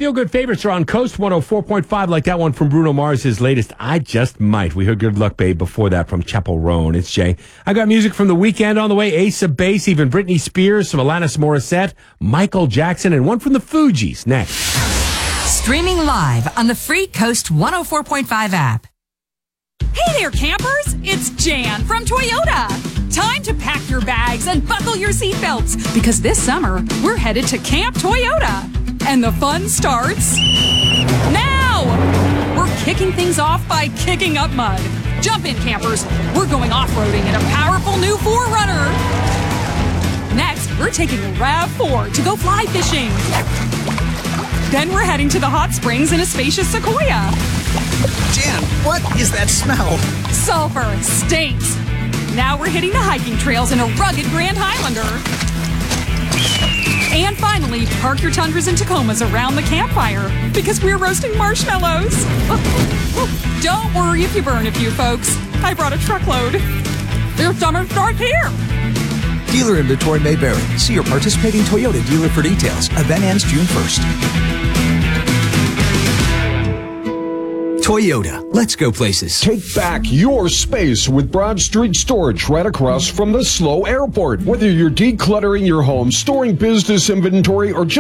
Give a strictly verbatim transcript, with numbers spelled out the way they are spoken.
Feel Good favorites are on Coast one oh four point five, like that one from Bruno Mars, his latest, I Just Might. We heard Good Luck Babe before that from Chapel Roan. It's Jay. I got music from The Weeknd on the way, Ace of Base, even Britney Spears, some Alanis Morissette, Michael Jackson, and one from the Fugees next. Streaming live on the free Coast one oh four point five app. Hey there, campers! It's Jan from Toyota. Time to pack your bags and buckle your seatbelts, because this summer, we're headed to Camp Toyota. And the fun starts now! We're kicking things off by kicking up mud. Jump in, campers. We're going off-roading in a powerful new four runner. Next, we're taking a RAV four to go fly fishing. Then we're heading to the hot springs in a spacious Sequoia. Jan, what is that smell? Sulfur stinks. Now we're hitting the hiking trails in a rugged Grand Highlander. And finally, park your Tundras and Tacomas around the campfire, because we're roasting marshmallows. Don't worry if you burn a few, folks. I brought a truckload. Their summer starts here. Dealer inventory may vary. See your participating Toyota dealer for details. Event ends June first. Toyota, let's go places. Take back your space with Broad Street Storage right across from the S L O Airport. Whether you're decluttering your home, storing business inventory, or just